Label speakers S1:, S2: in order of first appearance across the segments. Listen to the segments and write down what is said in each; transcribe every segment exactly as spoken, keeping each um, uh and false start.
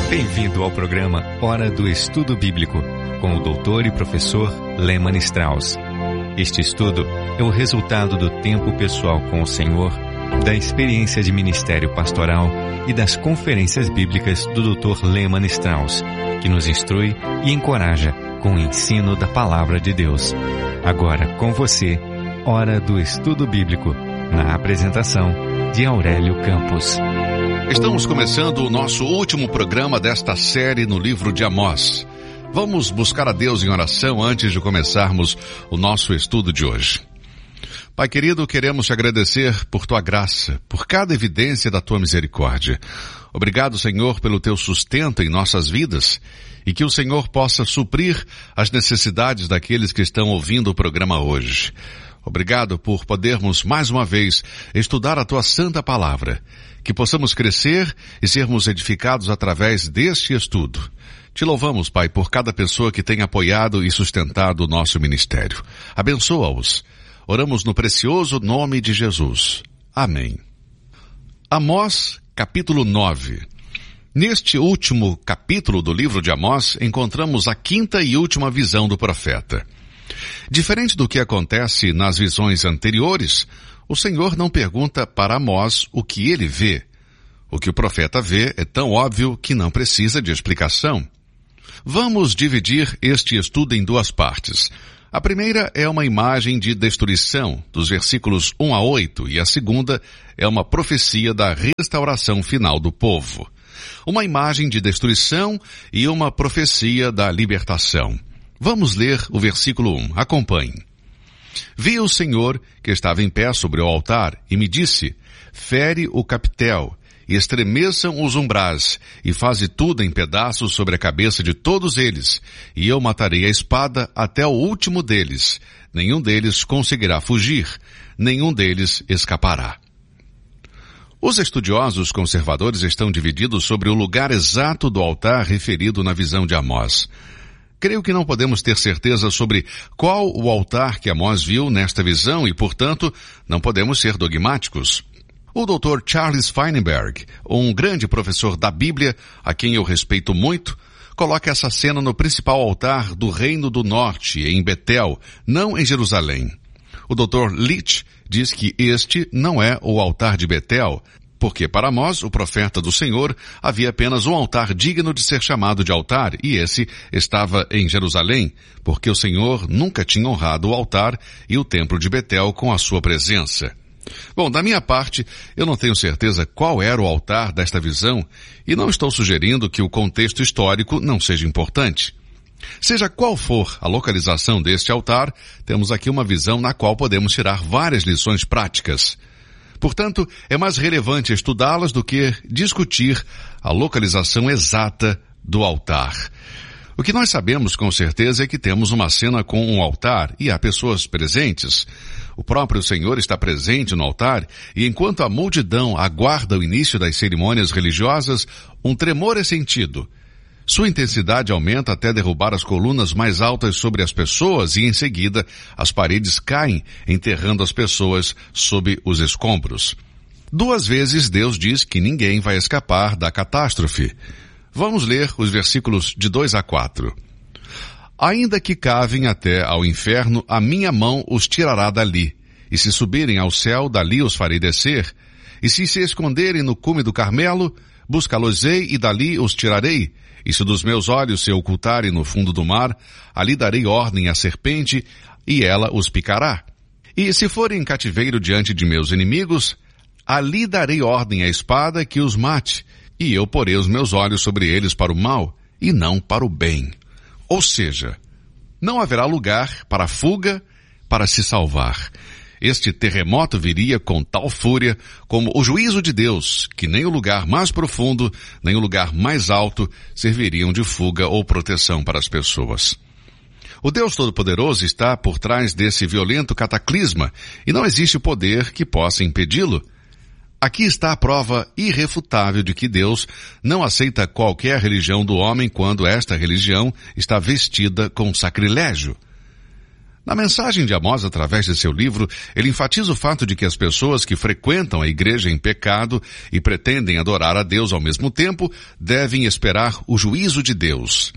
S1: Bem-vindo ao programa Hora do Estudo Bíblico, com o doutor e professor Lehman Strauss. Este estudo é o resultado do tempo pessoal com o Senhor, da experiência de ministério pastoral e das conferências bíblicas do doutor Lehman Strauss, que nos instrui e encoraja com o ensino da Palavra de Deus. Agora, com você, Hora do Estudo Bíblico, na apresentação de Aurélio Campos.
S2: Estamos começando o nosso último programa desta série no livro de Amós. Vamos buscar a Deus em oração antes de começarmos o nosso estudo de hoje. Pai querido, queremos te agradecer por tua graça, por cada evidência da tua misericórdia. Obrigado, Senhor, pelo teu sustento em nossas vidas e que o Senhor possa suprir as necessidades daqueles que estão ouvindo o programa hoje. Obrigado por podermos mais uma vez estudar a tua santa palavra, que possamos crescer e sermos edificados através deste estudo. Te louvamos, Pai, por cada pessoa que tem apoiado e sustentado o nosso ministério. Abençoa-os. Oramos no precioso nome de Jesus. Amém. Amós, capítulo nove. Neste último capítulo do livro de Amós, encontramos a quinta e última visão do profeta. Diferente do que acontece nas visões anteriores, o Senhor não pergunta para Amós o que ele vê. O que o profeta vê é tão óbvio que não precisa de explicação. Vamos dividir este estudo em duas partes. A primeira é uma imagem de destruição, dos versículos um a oito, e a segunda é uma profecia da restauração final do povo. Uma imagem de destruição e uma profecia da libertação. Vamos ler o versículo um. Acompanhe. Vi o Senhor que estava em pé sobre o altar e me disse, fere o capitel, e estremeçam os umbrais, e faze tudo em pedaços sobre a cabeça de todos eles, e eu matarei a espada até o último deles. Nenhum deles conseguirá fugir, nenhum deles escapará. Os estudiosos conservadores estão divididos sobre o lugar exato do altar referido na visão de Amós. Creio que não podemos ter certeza sobre qual o altar que Amós viu nesta visão e, portanto, não podemos ser dogmáticos. O doutor Charles Feinberg, um grande professor da Bíblia, a quem eu respeito muito, coloca essa cena no principal altar do Reino do Norte, em Betel, não em Jerusalém. O doutor Leach diz que este não é o altar de Betel, porque para Amós, o profeta do Senhor, havia apenas um altar digno de ser chamado de altar, e esse estava em Jerusalém, porque o Senhor nunca tinha honrado o altar e o templo de Betel com a sua presença. Bom, da minha parte, eu não tenho certeza qual era o altar desta visão, e não estou sugerindo que o contexto histórico não seja importante. Seja qual for a localização deste altar, temos aqui uma visão na qual podemos tirar várias lições práticas. Portanto, é mais relevante estudá-las do que discutir a localização exata do altar. O que nós sabemos com certeza é que temos uma cena com um altar e há pessoas presentes. O próprio Senhor está presente no altar e enquanto a multidão aguarda o início das cerimônias religiosas, um tremor é sentido. Sua intensidade aumenta até derrubar as colunas mais altas sobre as pessoas e, em seguida, as paredes caem, enterrando as pessoas sob os escombros. Duas vezes Deus diz que ninguém vai escapar da catástrofe. Vamos ler os versículos de dois a quatro. Ainda que cavem até ao inferno, a minha mão os tirará dali. E se subirem ao céu, dali os farei descer. E se se esconderem no cume do Carmelo, buscá-los-ei e dali os tirarei. E se dos meus olhos se ocultarem no fundo do mar, ali darei ordem à serpente, e ela os picará. E se forem em cativeiro diante de meus inimigos, ali darei ordem à espada que os mate, e eu porei os meus olhos sobre eles para o mal, e não para o bem. Ou seja, não haverá lugar para fuga, para se salvar. Este terremoto viria com tal fúria como o juízo de Deus, que nem o lugar mais profundo, nem o lugar mais alto serviriam de fuga ou proteção para as pessoas. O Deus Todo-Poderoso está por trás desse violento cataclisma e não existe poder que possa impedi-lo. Aqui está a prova irrefutável de que Deus não aceita qualquer religião do homem quando esta religião está vestida com sacrilégio. Na mensagem de Amós, através de seu livro, ele enfatiza o fato de que as pessoas que frequentam a igreja em pecado e pretendem adorar a Deus ao mesmo tempo, devem esperar o juízo de Deus.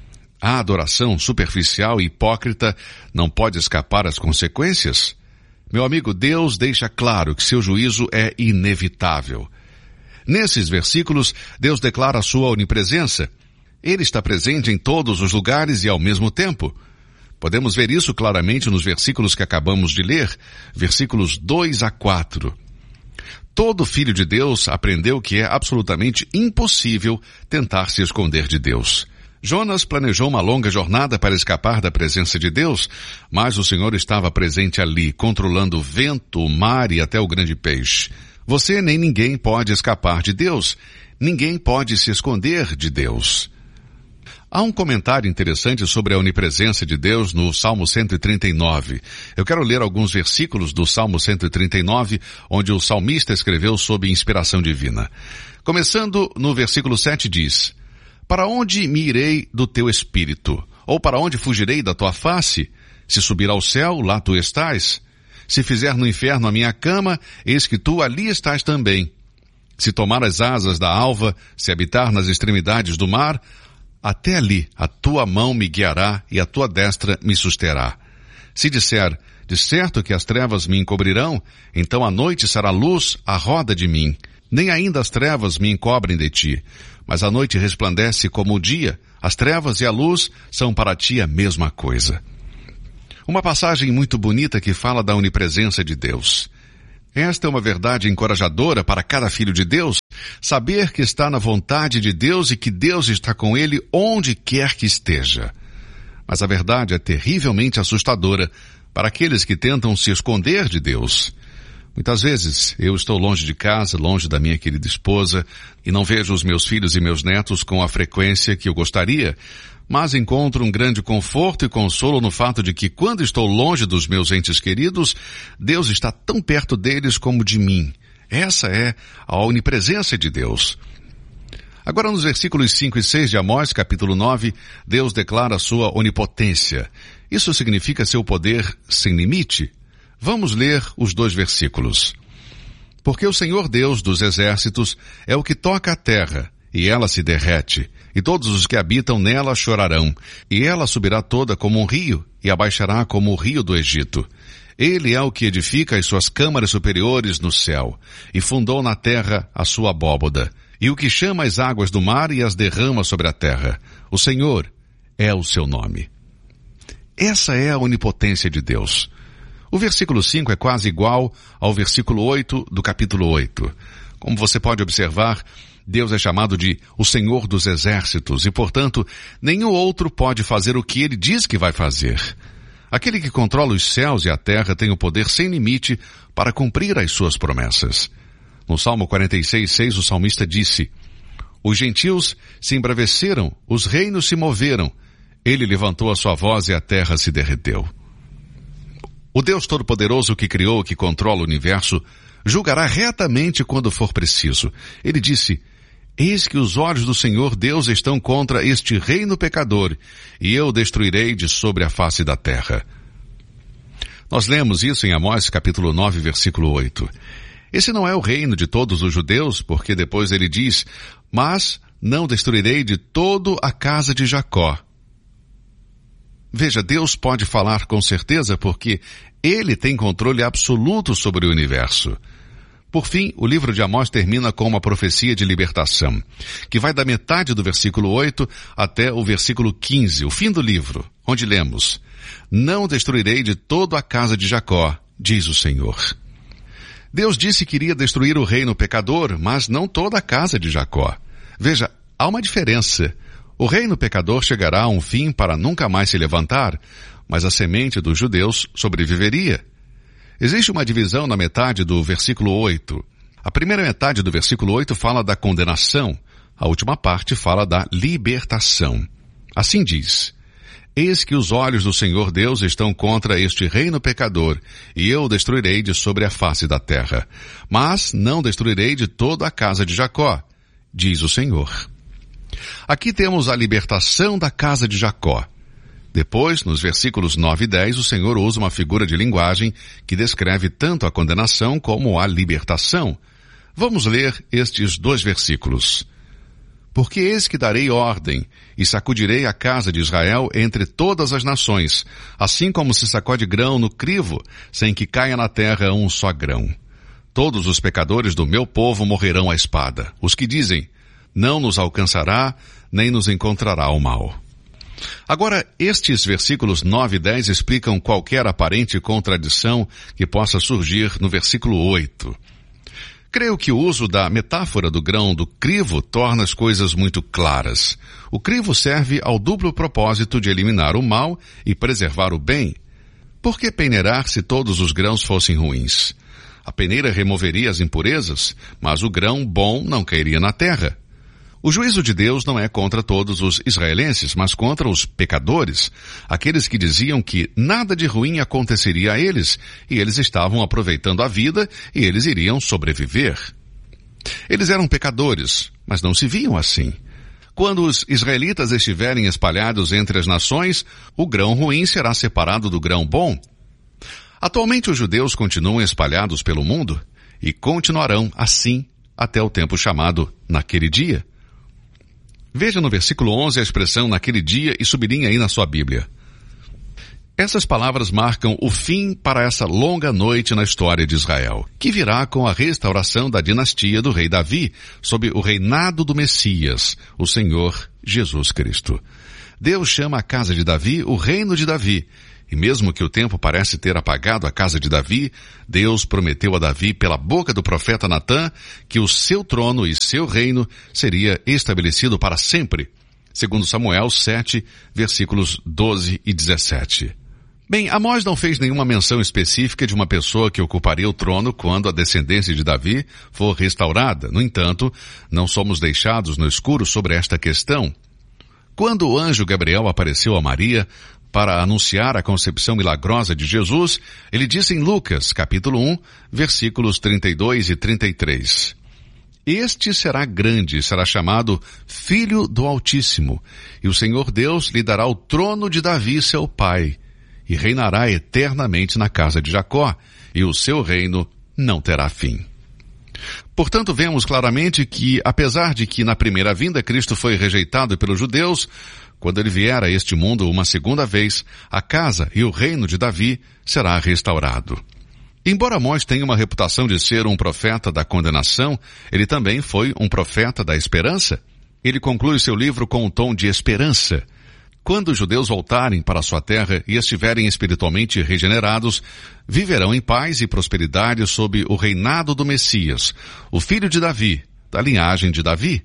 S2: A adoração superficial e hipócrita não pode escapar às consequências? Meu amigo, Deus deixa claro que seu juízo é inevitável. Nesses versículos, Deus declara a sua onipresença. Ele está presente em todos os lugares e ao mesmo tempo. Podemos ver isso claramente nos versículos que acabamos de ler, versículos dois a quatro. Todo filho de Deus aprendeu que é absolutamente impossível tentar se esconder de Deus. Jonas planejou uma longa jornada para escapar da presença de Deus, mas o Senhor estava presente ali, controlando o vento, o mar e até o grande peixe. Você nem ninguém pode escapar de Deus. Ninguém pode se esconder de Deus. Há um comentário interessante sobre a onipresença de Deus no Salmo cento e trinta e nove. Eu quero ler alguns versículos do Salmo cento e trinta e nove, onde o salmista escreveu sob inspiração divina. Começando no versículo sete diz: Para onde me irei do teu espírito? Ou para onde fugirei da tua face? Se subir ao céu, lá tu estás. Se fizer no inferno a minha cama, eis que tu ali estás também. Se tomar as asas da alva, se habitar nas extremidades do mar, até ali a tua mão me guiará e a tua destra me susterá. Se disser, de certo que as trevas me encobrirão, então a noite será luz à roda de mim. Nem ainda as trevas me encobrem de ti, mas a noite resplandece como o dia. As trevas e a luz são para ti a mesma coisa. Uma passagem muito bonita que fala da onipresença de Deus. Esta é uma verdade encorajadora para cada filho de Deus, saber que está na vontade de Deus e que Deus está com ele onde quer que esteja. Mas a verdade é terrivelmente assustadora para aqueles que tentam se esconder de Deus. Muitas vezes eu estou longe de casa, longe da minha querida esposa, e não vejo os meus filhos e meus netos com a frequência que eu gostaria, mas encontro um grande conforto e consolo no fato de que quando estou longe dos meus entes queridos, Deus está tão perto deles como de mim. Essa é a onipresença de Deus. Agora nos versículos cinco e seis de Amós, capítulo nove, Deus declara a sua onipotência. Isso significa seu poder sem limite. Vamos ler os dois versículos. Porque o Senhor Deus dos exércitos é o que toca a terra, e ela se derrete, e todos os que habitam nela chorarão, e ela subirá toda como um rio, e abaixará como o rio do Egito. Ele é o que edifica as suas câmaras superiores no céu, e fundou na terra a sua abóboda, e o que chama as águas do mar e as derrama sobre a terra. O Senhor é o seu nome. Essa é a onipotência de Deus. O versículo cinco é quase igual ao versículo oito do capítulo oito. Como você pode observar, Deus é chamado de o Senhor dos Exércitos e, portanto, nenhum outro pode fazer o que ele diz que vai fazer. Aquele que controla os céus e a terra tem o poder sem limite para cumprir as suas promessas. No Salmo quarenta e seis, seis, o salmista disse: Os gentios se embraveceram, os reinos se moveram. Ele levantou a sua voz e a terra se derreteu. O Deus Todo-Poderoso que criou, que controla o universo, julgará retamente quando for preciso. Ele disse: Eis que os olhos do Senhor Deus estão contra este reino pecador, e eu o destruirei de sobre a face da terra. Nós lemos isso em Amós capítulo nove, versículo oito. Esse não é o reino de todos os judeus, porque depois ele diz: Mas não destruirei de todo a casa de Jacó. Veja, Deus pode falar com certeza porque Ele tem controle absoluto sobre o universo. Por fim, o livro de Amós termina com uma profecia de libertação, que vai da metade do versículo oito até o versículo quinze, o fim do livro, onde lemos: Não destruirei de todo a casa de Jacó, diz o Senhor. Deus disse que iria destruir o reino pecador, mas não toda a casa de Jacó. Veja, há uma diferença. O reino pecador chegará a um fim para nunca mais se levantar, mas a semente dos judeus sobreviveria. Existe uma divisão na metade do versículo oito. A primeira metade do versículo oito fala da condenação, a última parte fala da libertação. Assim diz: Eis que os olhos do Senhor Deus estão contra este reino pecador, e eu o destruirei de sobre a face da terra. Mas não destruirei de toda a casa de Jacó, diz o Senhor. Aqui temos a libertação da casa de Jacó. Depois, nos versículos nove e dez, o Senhor usa uma figura de linguagem que descreve tanto a condenação como a libertação. Vamos ler estes dois versículos. Porque eis que darei ordem, e sacudirei a casa de Israel entre todas as nações, assim como se sacode grão no crivo, sem que caia na terra um só grão. Todos os pecadores do meu povo morrerão à espada. Os que dizem, não nos alcançará, nem nos encontrará o mal. Agora, estes versículos nove e dez explicam qualquer aparente contradição que possa surgir no versículo oito. Creio que o uso da metáfora do grão do crivo torna as coisas muito claras. O crivo serve ao duplo propósito de eliminar o mal e preservar o bem. Por que peneirar se todos os grãos fossem ruins? A peneira removeria as impurezas, mas o grão bom não cairia na terra. O juízo de Deus não é contra todos os israelenses, mas contra os pecadores, aqueles que diziam que nada de ruim aconteceria a eles, e eles estavam aproveitando a vida e eles iriam sobreviver. Eles eram pecadores, mas não se viam assim. Quando os israelitas estiverem espalhados entre as nações, o grão ruim será separado do grão bom. Atualmente os judeus continuam espalhados pelo mundo e continuarão assim até o tempo chamado naquele dia. Veja no versículo onze a expressão naquele dia e sublinhe aí na sua Bíblia. Essas palavras marcam o fim para essa longa noite na história de Israel, que virá com a restauração da dinastia do rei Davi, sob o reinado do Messias, o Senhor Jesus Cristo. Deus chama a casa de Davi o reino de Davi, e mesmo que o tempo parece ter apagado a casa de Davi, Deus prometeu a Davi pela boca do profeta Natã que o seu trono e seu reino seria estabelecido para sempre, segundo Samuel sete, versículos doze e dezessete. Bem, Amós não fez nenhuma menção específica de uma pessoa que ocuparia o trono quando a descendência de Davi for restaurada. No entanto, não somos deixados no escuro sobre esta questão. Quando o anjo Gabriel apareceu a Maria para anunciar a concepção milagrosa de Jesus, ele disse em Lucas, capítulo um, versículos trinta e dois e trinta e três. Este será grande, será chamado Filho do Altíssimo, e o Senhor Deus lhe dará o trono de Davi, seu pai, e reinará eternamente na casa de Jacó, e o seu reino não terá fim. Portanto, vemos claramente que, apesar de que na primeira vinda Cristo foi rejeitado pelos judeus, quando ele vier a este mundo uma segunda vez, a casa e o reino de Davi será restaurado. Embora Amós tenha uma reputação de ser um profeta da condenação, ele também foi um profeta da esperança. Ele conclui seu livro com um tom de esperança. Quando os judeus voltarem para sua terra e estiverem espiritualmente regenerados, viverão em paz e prosperidade sob o reinado do Messias, o filho de Davi, da linhagem de Davi.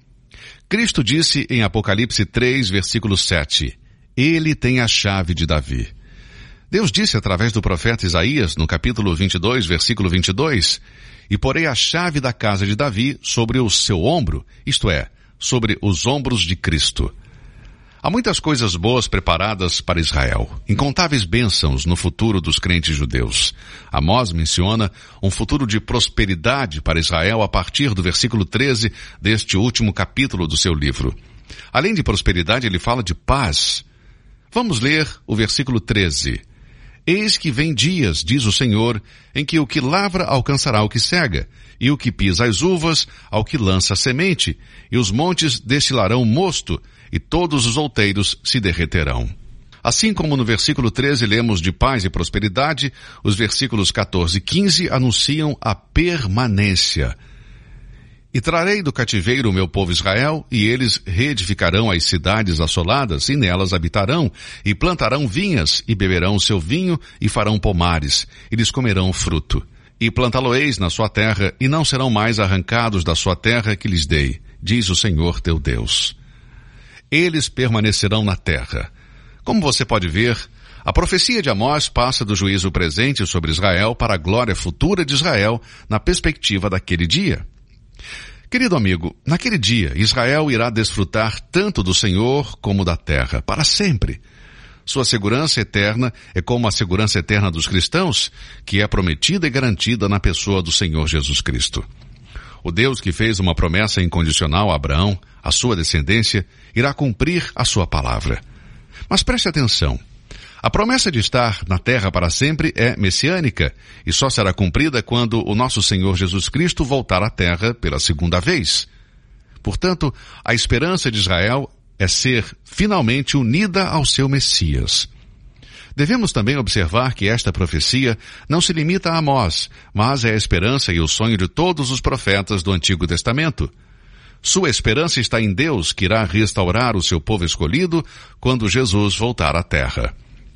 S2: Cristo disse em Apocalipse três, versículo sete, Ele tem a chave de Davi. Deus disse através do profeta Isaías, no capítulo vinte e dois, versículo vinte e dois, E porei a chave da casa de Davi sobre o seu ombro, isto é, sobre os ombros de Cristo. Há muitas coisas boas preparadas para Israel, incontáveis bênçãos no futuro dos crentes judeus. Amós menciona um futuro de prosperidade para Israel a partir do versículo treze deste último capítulo do seu livro. Além de prosperidade, ele fala de paz. Vamos ler o versículo treze. Eis que vem dias, diz o Senhor, em que o que lavra alcançará o que cega, e o que pisa as uvas ao que lança a semente, e os montes destilarão mosto, e todos os outeiros se derreterão. Assim como no versículo treze lemos de paz e prosperidade, os versículos quatorze e quinze anunciam a permanência. E trarei do cativeiro o meu povo Israel, e eles reedificarão as cidades assoladas, e nelas habitarão, e plantarão vinhas, e beberão o seu vinho, e farão pomares, e lhes comerão fruto. E plantá-lo-eis na sua terra, e não serão mais arrancados da sua terra que lhes dei, diz o Senhor teu Deus. Eles permanecerão na terra. Como você pode ver, a profecia de Amós passa do juízo presente sobre Israel para a glória futura de Israel na perspectiva daquele dia. Querido amigo, naquele dia, Israel irá desfrutar tanto do Senhor como da terra, para sempre. Sua segurança eterna é como a segurança eterna dos cristãos, que é prometida e garantida na pessoa do Senhor Jesus Cristo. O Deus que fez uma promessa incondicional a Abraão, a sua descendência, irá cumprir a sua palavra. Mas preste atenção. A promessa de estar na terra para sempre é messiânica e só será cumprida quando o nosso Senhor Jesus Cristo voltar à terra pela segunda vez. Portanto, a esperança de Israel é ser finalmente unida ao seu Messias. Devemos também observar que esta profecia não se limita a Amós, mas é a esperança e o sonho de todos os profetas do Antigo Testamento. Sua esperança está em Deus, que irá restaurar o seu povo escolhido quando Jesus voltar à terra.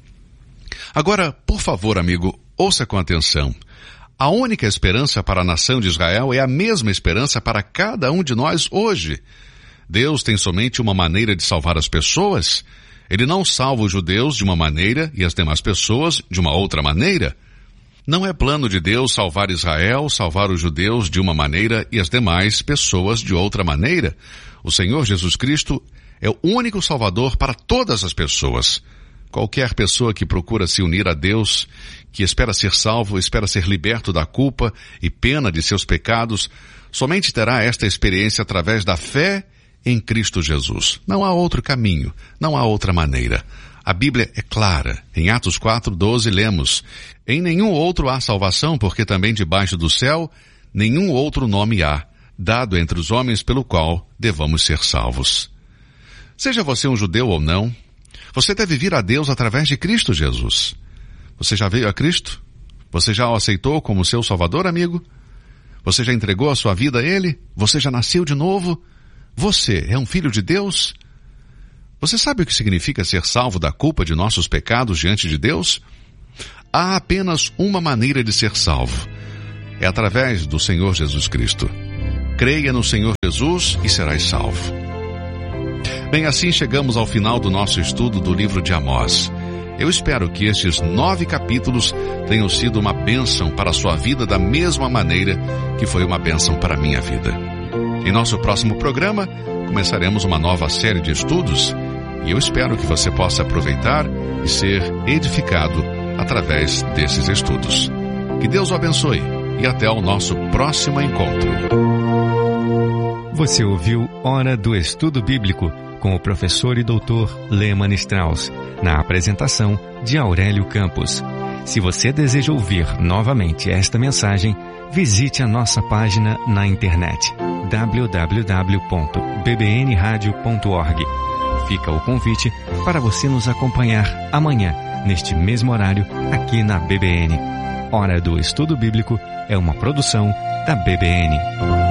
S2: Agora, por favor, amigo, ouça com atenção. A única esperança para a nação de Israel é a mesma esperança para cada um de nós hoje. Deus tem somente uma maneira de salvar as pessoas. Ele não salva os judeus de uma maneira e as demais pessoas de uma outra maneira. Não é plano de Deus salvar Israel, salvar os judeus de uma maneira e as demais pessoas de outra maneira. O Senhor Jesus Cristo é o único Salvador para todas as pessoas. Qualquer pessoa que procura se unir a Deus, que espera ser salvo, espera ser liberto da culpa e pena de seus pecados, somente terá esta experiência através da fé em Cristo Jesus. Não há outro caminho, não há outra maneira. A Bíblia é clara. Em Atos quatro, doze, lemos: em nenhum outro há salvação, porque também debaixo do céu nenhum outro nome há, dado entre os homens pelo qual devamos ser salvos. Seja você um judeu ou não, você deve vir a Deus através de Cristo Jesus. Você já veio a Cristo? Você já o aceitou como seu Salvador, amigo? Você já entregou a sua vida a Ele? Você já nasceu de novo? Você é um filho de Deus? Você sabe o que significa ser salvo da culpa de nossos pecados diante de Deus? Há apenas uma maneira de ser salvo. É através do Senhor Jesus Cristo. Creia no Senhor Jesus e serás salvo. Bem, assim chegamos ao final do nosso estudo do livro de Amós. Eu espero que estes nove capítulos tenham sido uma bênção para a sua vida da mesma maneira que foi uma bênção para a minha vida. Em nosso próximo programa, começaremos uma nova série de estudos e eu espero que você possa aproveitar e ser edificado através desses estudos. Que Deus o abençoe e até o nosso próximo encontro.
S1: Você ouviu Hora do Estudo Bíblico com o professor e doutor Leman Strauss, na apresentação de Aurélio Campos. Se você deseja ouvir novamente esta mensagem, visite a nossa página na internet w w w ponto b b n radio ponto org. Fica o convite para você nos acompanhar amanhã, neste mesmo horário, aqui na B B N. Hora do Estudo Bíblico é uma produção da B B N.